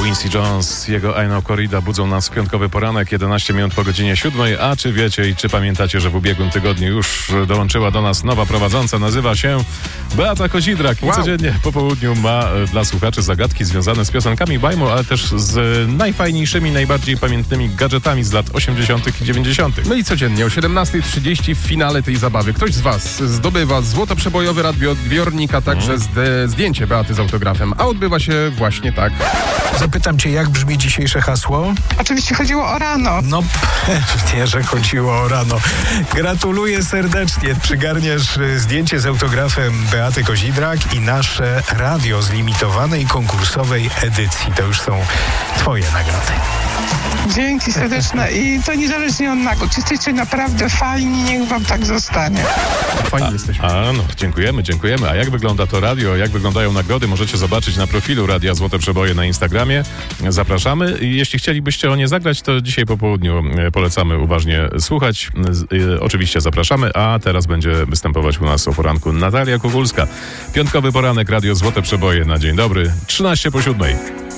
Quincy Jones, jego I Know Corrida budzą nas w piątkowy poranek, 11 minut po godzinie 7. A czy wiecie i czy pamiętacie, że w ubiegłym tygodniu już dołączyła do nas nowa prowadząca, nazywa się Beata Kozidrak i codziennie po południu ma dla słuchaczy zagadki związane z piosenkami bajmu, ale też z najfajniejszymi, najbardziej pamiętnymi gadżetami z lat 80. i 90. No i codziennie o 17:30 w finale tej zabawy ktoś z Was zdobywa złotoprzebojowy radioodbiornik, a także zdjęcie Beaty z autografem, a odbywa się właśnie tak. Zapytam cię, jak brzmi dzisiejsze hasło? Oczywiście chodziło o rano. No pewnie, że chodziło o rano. Gratuluję serdecznie. Przygarniasz zdjęcie z autografem Beaty Kozidrak i nasze radio z limitowanej konkursowej edycji. To już są twoje nagrody. Dzięki serdeczne i to niezależnie od nagród. Jesteście naprawdę fajni, niech wam tak zostanie. Fajnie jesteśmy. Dziękujemy. A jak wygląda to radio, jak wyglądają nagrody, możecie zobaczyć na profilu Radia Złote Przeboje na Instagramie. Zapraszamy. I jeśli chcielibyście o nie zagrać, to dzisiaj po południu polecamy uważnie słuchać. Oczywiście zapraszamy, a teraz będzie występować u nas o poranku Natalia Kukulska. Piątkowy poranek, Radio Złote Przeboje na dzień dobry, 13 po 7.